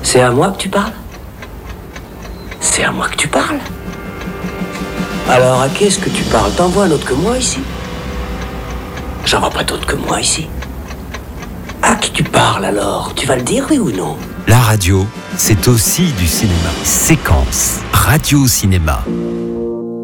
C'est à moi que tu parles? C'est à moi que tu parles? Alors à qui est-ce que tu parles? T'en vois un autre que moi ici? J'en vois pas d'autre que moi ici. À qui tu parles alors? Tu vas le dire, oui ou non? La radio, c'est aussi du cinéma. Séquence Radio Cinéma.